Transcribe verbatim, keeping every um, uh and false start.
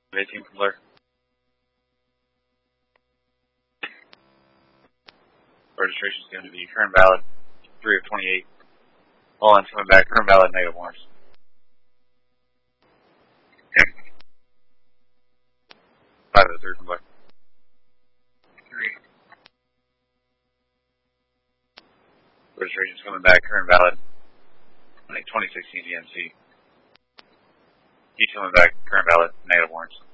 eighteen from Blair. Registration is going to be current valid three of twenty-eight. All lines coming back, current valid, negative warrants. Okay. five oh three from Blair. three. Registration is coming back, current valid, like twenty sixteen G M C. He's coming back, current valid, negative warrants.